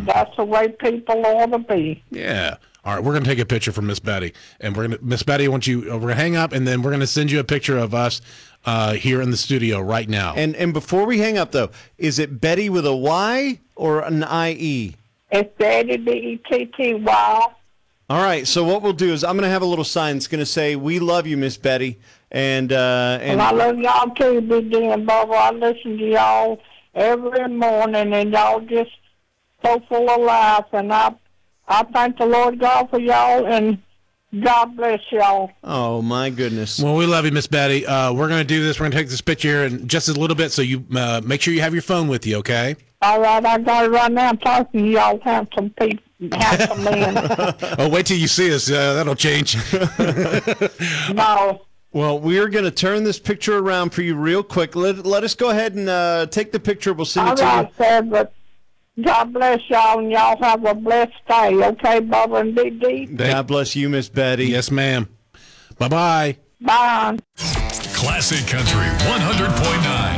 That's the way people ought to be. Yeah. All right, we're going to take a picture from Miss Betty, and Miss Betty, we're going to hang up, and then we're going to send you a picture of us here in the studio right now. And before we hang up, though, is it Betty with a Y or an IE? It's Betty, Betty. All right, so what we'll do is I'm going to have a little sign that's going to say, "We love you, Miss Betty." And I love y'all too, Big D and Bubba. I listen to y'all every morning, and y'all just so full of life. And I thank the Lord God for y'all, and God bless y'all. Oh, my goodness. Well, we love you, Miss Betty. We're going to do this. We're going to take this picture here in just a little bit, so you make sure you have your phone with you, okay? All right, I got it right now. I'm talking to y'all handsome people, handsome men. Oh, wait till you see us. That'll change. No. Well, we're going to turn this picture around for you real quick. Let us go ahead and take the picture. We'll send it to you. All right, sir, but God bless y'all, and y'all have a blessed day, okay, Bubba and Big D? God bless you, Miss Betty. Yes, ma'am. Bye-bye. Bye. Classic Country 100.9.